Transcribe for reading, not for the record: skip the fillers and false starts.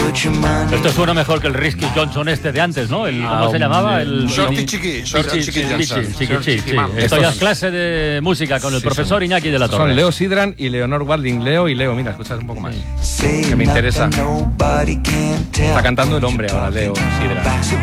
Esto suena mejor que el Risky Johnson este de antes, ¿no? ¿Cómo se llamaba? El Shorty Chiqui Johnson. Esto ya es clase de música con el profesor Iñaki de la Torre. Son Leo Sidran y Leonor Walding. Leo y Leo, mira, escuchas un poco más. Que me interesa. Está cantando el hombre ahora, Leo Sidran.